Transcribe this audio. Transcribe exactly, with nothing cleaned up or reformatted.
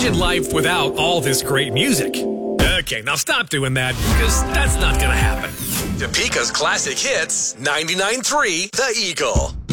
Imagine life without all this great music. Okay, now stop doing that, because that's not gonna happen. Topeka's Classic Hits, ninety-nine point three The Eagle.